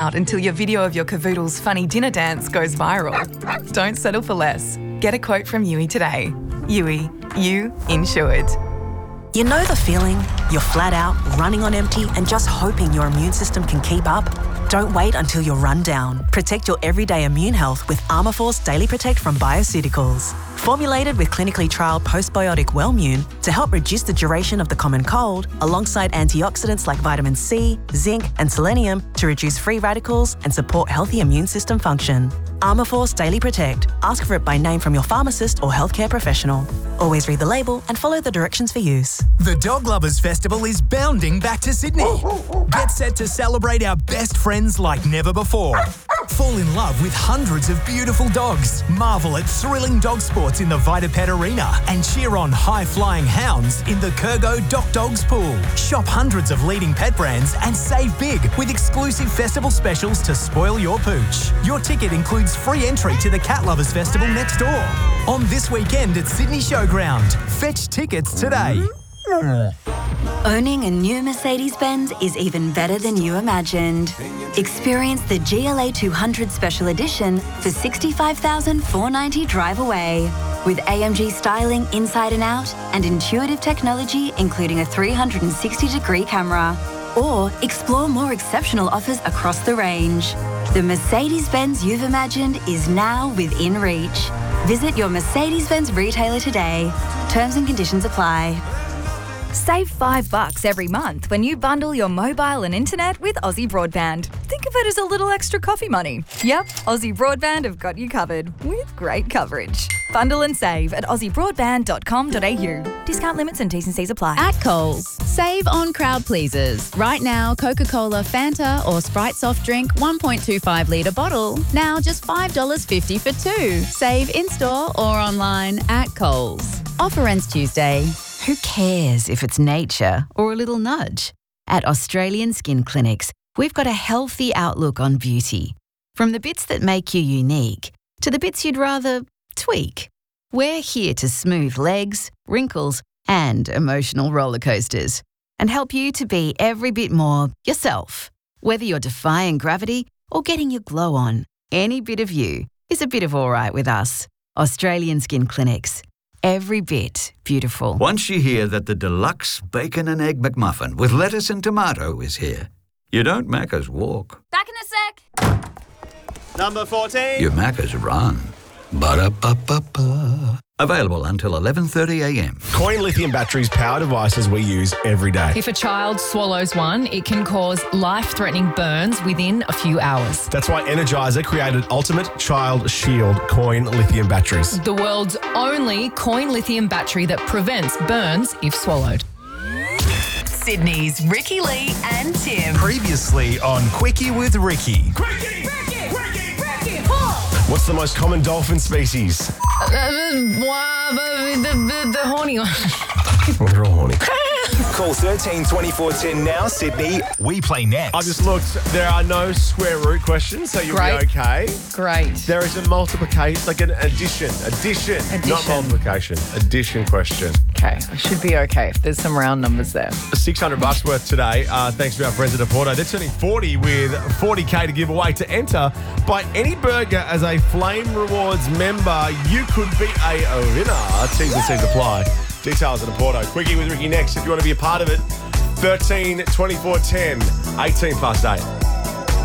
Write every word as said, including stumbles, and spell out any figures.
out until your video of your cavoodle's funny dinner dance goes viral. Don't settle for less. Get a quote from U I today. U I, you insured. You know the feeling? You're flat out, running on empty and just hoping your immune system can keep up? Don't wait until you're run down. Protect your everyday immune health with Armourforce Daily Protect from Bioceuticals. Formulated with clinically trialled postbiotic Wellmune to help reduce the duration of the common cold, alongside antioxidants like vitamin C, zinc and selenium to reduce free radicals and support healthy immune system function. Armourforce Daily Protect. Ask for it by name from your pharmacist or healthcare professional. Always read the label and follow the directions for use. The Dog Lovers Festival is bounding back to Sydney. Get set to celebrate our best friends like never before. Fall in love with hundreds of beautiful dogs. Marvel at thrilling dog sports in the Vitapet Arena and cheer on high-flying hounds in the Kurgo Doc Dogs Pool. Shop hundreds of leading pet brands and save big with exclusive festival specials to spoil your pooch. Your ticket includes free entry to the Cat Lovers Festival next door. On this weekend at Sydney Showground. Fetch tickets today. Owning a new Mercedes-Benz is even better than you imagined. Experience the G L A two hundred Special Edition for sixty-five thousand four hundred ninety dollars drive away. With A M G styling inside and out and intuitive technology including a three hundred sixty degree camera. Or explore more exceptional offers across the range. The Mercedes-Benz you've imagined is now within reach. Visit your Mercedes-Benz retailer today. Terms and conditions apply. Save five bucks every month when you bundle your mobile and internet with Aussie Broadband. Think of it as a little extra coffee money. Yep, Aussie Broadband have got you covered with great coverage. Bundle and save at aussie broadband dot com dot a u. Discount limits and T's and C's apply. At Coles, save on crowd pleasers. Right now, Coca-Cola, Fanta or Sprite soft drink one point two five litre bottle. Now just five dollars fifty for two. Save in-store or online at Coles. Offer ends Tuesday. Who cares if it's nature or a little nudge? At Australian Skin Clinics, we've got a healthy outlook on beauty. From the bits that make you unique to the bits you'd rather tweak. We're here to smooth legs, wrinkles, and emotional roller coasters and help you to be every bit more yourself. Whether you're defying gravity or getting your glow on, any bit of you is a bit of all right with us. Australian Skin Clinics. Every bit beautiful. Once you hear that the deluxe bacon and egg McMuffin with lettuce and tomato is here, you don't Macca's walk. Back in a sec. Number fourteen. You Macca's run. Ba-da-ba-ba-ba. Available until eleven thirty a m. Coin lithium batteries power devices we use every day. If a child swallows one, it can cause life-threatening burns within a few hours. That's why Energizer created Ultimate Child Shield Coin lithium batteries. The world's only coin lithium battery that prevents burns if swallowed. Sydney's Ricky Lee and Tim. Previously on Quickie with Ricky. Ricky, Ricky, Ricky, Ricky, What's the most common dolphin species? Uh, the, the, the horny one. Well, they're all horny. Call thirteen twenty-four ten now, Sydney. We play next. I just looked. There are no square root questions, so you'll Great. be okay. Great. There is a multiplication, like an addition. Addition. Addition. Not multiplication. Addition question. Okay, I should be okay if there's some round numbers there. six hundred bucks worth today. Uh, thanks to our friends at Porto. They're turning forty with forty K to give away. To enter, buy any burger as a Flame Rewards member. You could be a winner. T's and C's apply. Details at Porto. Quickie with Ricky next if you want to be a part of it. thirteen twenty-four ten, eighteen past eight.